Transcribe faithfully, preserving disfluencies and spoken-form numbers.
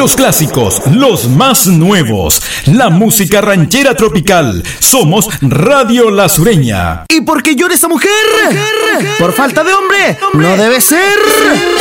Los clásicos, los más nuevos, la música ranchera tropical. Somos Radio La Sureña. ¿Y por qué llora esta mujer? Por falta de hombre, no debe ser.